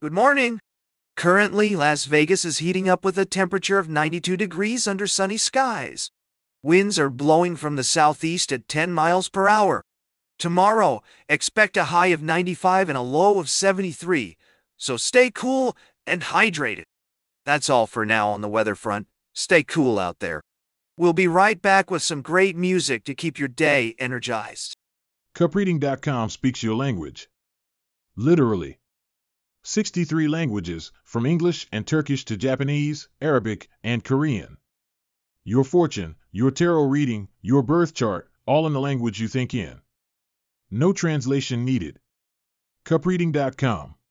Good morning. Currently, Las Vegas is heating up with a temperature of 92 degrees under sunny skies. Winds are blowing from the southeast at 10 miles per hour. Tomorrow, expect a high of 95 and a low of 73, so stay cool and hydrated. That's all for now on the weather front. Stay cool out there. We'll be right back with some great music to keep your day energized. Cupreading.com speaks your language. Literally. 63 languages, from English and Turkish to Japanese, Arabic, and Korean. Your fortune, your tarot reading, your birth chart, all in the language you think in. No translation needed. Cupreading.com